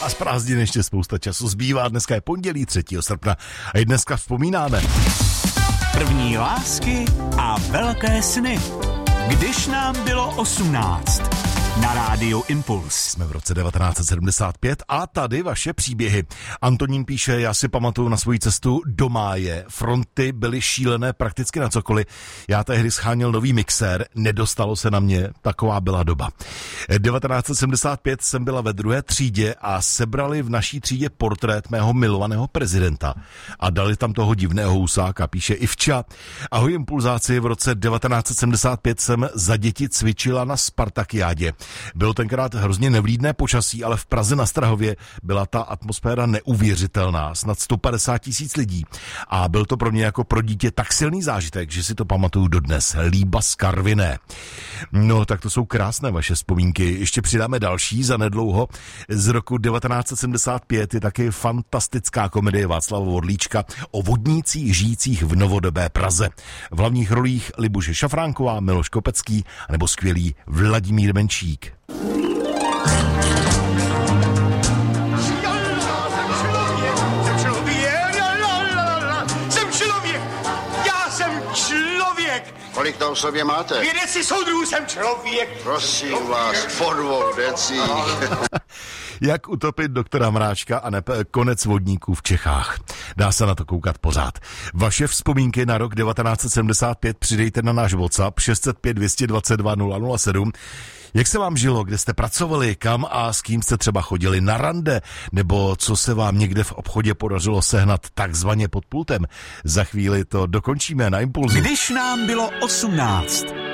z prázdnin ještě spousta času zbývá. Dneska je pondělí 3. srpna a i dneska vzpomínáme. První lásky a velké sny. Když nám bylo 18. Na rádiu Impuls. Jsme v roce 1975 a tady vaše příběhy. Antonín píše, já si pamatuju na svoji cestu do máje. Fronty byly šílené prakticky na cokoliv. Já tehdy scháněl nový mixér, nedostalo se na mě, taková byla doba. 1975 jsem byla ve 2. třídě a sebrali v naší třídě portrét mého milovaného prezidenta. A dali tam toho divného husáka, píše Ivča. Ahoj impulzáci, v roce 1975 jsem za děti cvičila na Spartakiádě. Bylo tenkrát hrozně nevlídné počasí, ale v Praze na Strahově byla ta atmosféra neuvěřitelná, snad 150 000 lidí. A byl to pro mě jako pro dítě tak silný zážitek, že si to pamatuju dodnes. Líba z Karviné. No, tak to jsou krásné vaše vzpomínky. Ještě přidáme další zanedlouho. Z roku 1975 je taky fantastická komedie Václava Vorlíčka o vodnících žijících v novodobé Praze. V hlavních rolích Libuše Šafránková, Miloš Kopecký nebo skvělý Vladimír Menšík. Kolik tam v sobě máte? 2 deci soudrů, jsem člověk. Prosím vás, po 2 decích. Jak utopit doktora Mráčka a konec vodníků v Čechách. Dá se na to koukat pořád. Vaše vzpomínky na rok 1975 přidejte na náš WhatsApp 605 222 007. Jak se vám žilo, kde jste pracovali, kam a s kým jste třeba chodili na rande, nebo co se vám někde v obchodě podařilo sehnat takzvaně pod pultem. Za chvíli to dokončíme na Impulzu. Když nám bylo 18.